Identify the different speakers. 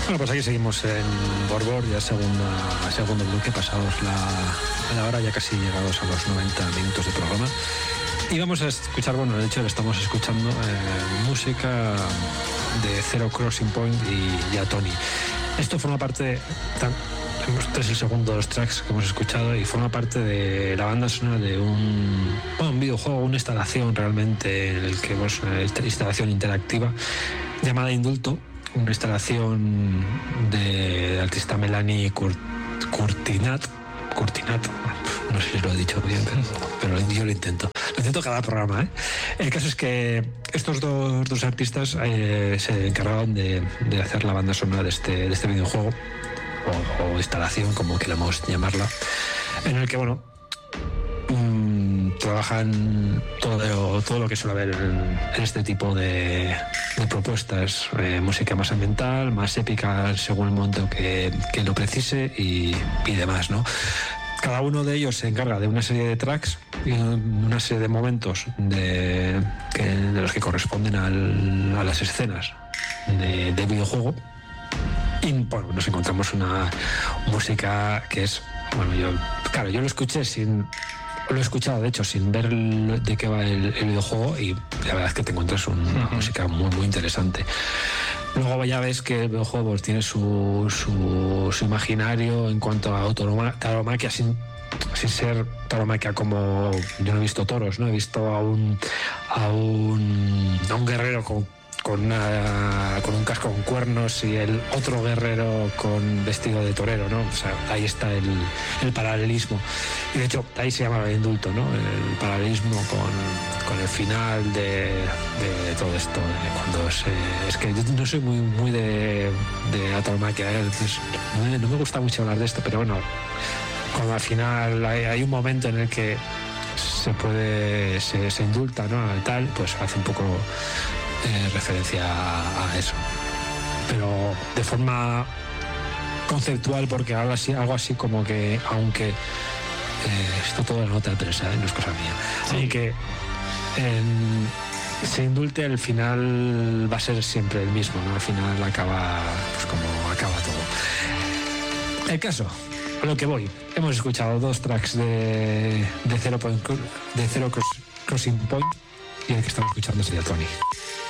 Speaker 1: Bueno, pues aquí seguimos en Borbor, ya segundo bloque, pasados la hora, ya casi llegados a los 90 minutos de programa. Y vamos a escuchar, bueno, de hecho estamos escuchando música de Zero Crossing Point y ya Tony. Esto forma parte, este es el segundo de los tracks que hemos escuchado y forma parte de la banda sonora de un videojuego, una instalación realmente, en el que una instalación interactiva llamada Indulto, una instalación de artista Melanie Curtinat, no sé si lo he dicho bien, pero yo lo intento cada programa, ¿eh? El caso es que estos dos artistas se encargaron de hacer la banda sonora de este videojuego o instalación, como queramos llamarla, en el que, bueno, trabajan todo lo que suele haber en este tipo de propuestas, música más ambiental, más épica según el momento que lo precise y demás, ¿no? Cada uno de ellos se encarga de una serie de tracks y una serie de momentos de los que corresponden a las escenas de videojuego. Y bueno, nos encontramos una música que es, bueno, yo lo escuché lo he escuchado de hecho sin ver de qué va el videojuego, y la verdad es que te encuentras una música muy muy interesante. Luego ya ves que el videojuego pues tiene su imaginario en cuanto a tauromaquia, sin ser tauromaquia como yo no he visto toros, no he visto a un guerrero con un casco con cuernos y el otro guerrero con vestido de torero, ¿no? O sea, ahí está el paralelismo. Y de hecho, ahí se llama el indulto, ¿no? El paralelismo con el final de todo esto. Cuando es que yo no soy muy de la tauromaquia, entonces no me gusta mucho hablar de esto, pero bueno, cuando al final hay un momento en el que se indulta, ¿no? Tal, pues hace un poco referencia a eso, pero de forma conceptual, porque algo así como que, aunque esto todo es nota de prensa, no es cosa mía, sí. Aunque se indulte, el final va a ser siempre el mismo, ¿no? Al final acaba pues como acaba todo. El caso, a lo que voy, hemos escuchado dos tracks de Zero Crossing Point, y el que estamos escuchando sería Tony.